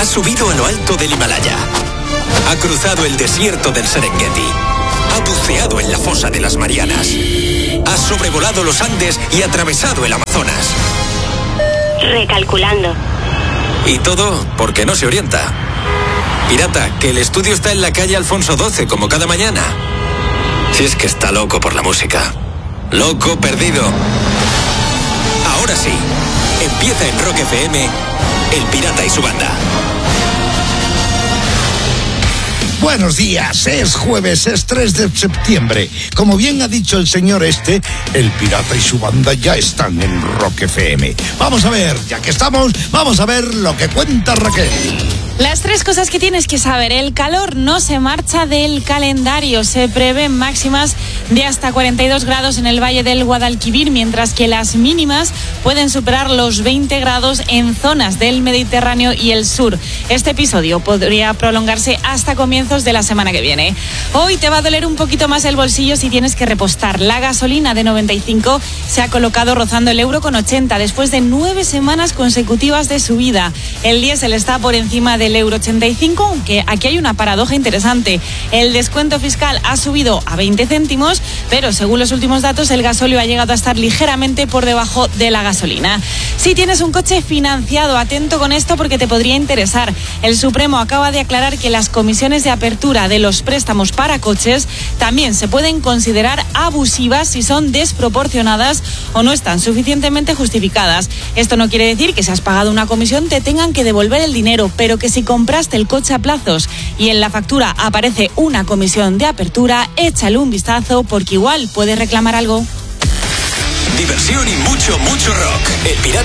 Ha subido a lo alto del Himalaya. Ha cruzado el desierto del Serengeti. Ha buceado en la fosa de las Marianas. Ha sobrevolado los Andes y atravesado el Amazonas. Recalculando. Y todo porque no se orienta. Pirata, que el estudio está en la calle Alfonso XII, como cada mañana. Si es que está loco por la música. Loco perdido. Ahora sí, empieza en Rock FM, El Pirata y su banda. Buenos días, es jueves, es 3 de septiembre. Como bien ha dicho el señor El Pirata y su banda ya están en Rock FM. Vamos a ver, ya que estamos, vamos a ver lo que cuenta Raquel. Las 3 cosas que tienes que saber. El calor no se marcha del calendario. Se prevén máximas de hasta 42 grados en el Valle del Guadalquivir, mientras que las mínimas pueden superar los 20 grados en zonas del Mediterráneo y el sur. Este episodio podría prolongarse hasta comienzos de la semana que viene. Hoy te va a doler un poquito más el bolsillo si tienes que repostar. La gasolina de 95 se ha colocado rozando el €1,80 después de 9 semanas consecutivas de subida. El diésel está por encima del €1,85, aunque aquí hay una paradoja interesante. El descuento fiscal ha subido a 20 céntimos, pero según los últimos datos el gasóleo ha llegado a estar ligeramente por debajo de la gasolina. Si tienes un coche financiado, atento con esto porque te podría interesar. El Supremo acaba de aclarar que las comisiones de apertura de los préstamos para coches también se pueden considerar abusivas si son desproporcionadas o no están suficientemente justificadas. Esto no quiere decir que si has pagado una comisión te tengan que devolver el dinero, pero que si compraste el coche a plazos y en la factura aparece una comisión de apertura, échale un vistazo porque igual puedes reclamar algo. Diversión y mucho rock. El Pirata